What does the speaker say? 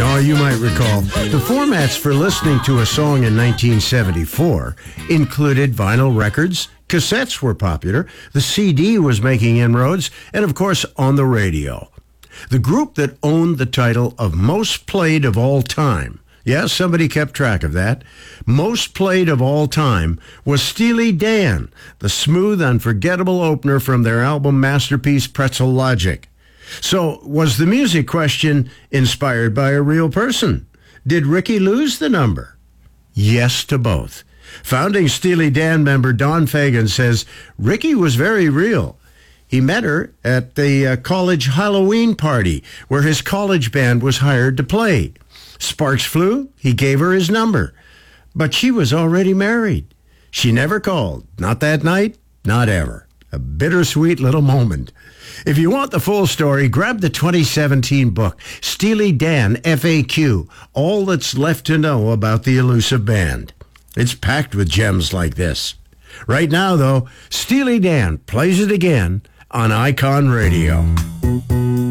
Oh, you might recall, the formats for listening to a song in 1974 included vinyl records, cassettes were popular, the CD was making inroads, and of course, on the radio. The group that owned the title of Most Played of All Time, yes, somebody kept track of that, Most Played of All Time, was Steely Dan, the smooth, unforgettable opener from their album masterpiece Pretzel Logic. So, was the music question inspired by a real person? Did Ricky lose the number? Yes to both. Founding Steely Dan member Don Fagen says Ricky was very real. He met her at the college Halloween party where his college band was hired to play. Sparks flew, he gave her his number. But she was already married. She never called. Not that night, not ever. A bittersweet little moment. If you want the full story, grab the 2017 book, Steely Dan FAQ, All That's Left to Know About the Elusive Band. It's packed with gems like this. Right now, though, Steely Dan plays it again on Icon Radio.